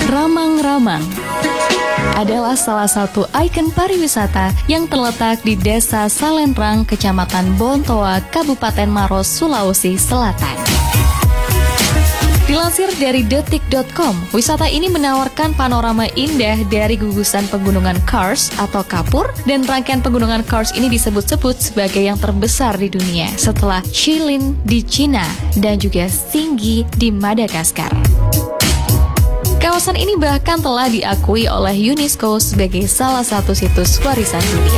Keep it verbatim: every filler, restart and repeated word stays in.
Ramang-Ramang adalah salah satu ikon pariwisata yang terletak di Desa Salenrang, Kecamatan Bontoa, Kabupaten Maros, Sulawesi Selatan. Dilansir dari detik dot com, wisata ini menawarkan panorama indah dari gugusan pegunungan Kars atau Kapur, dan rangkaian pegunungan Kars ini disebut-sebut sebagai yang terbesar di dunia setelah Shilin di Cina dan juga Singgi di Madagaskar. Kawasan ini bahkan telah diakui oleh UNESCO sebagai salah satu situs warisan dunia.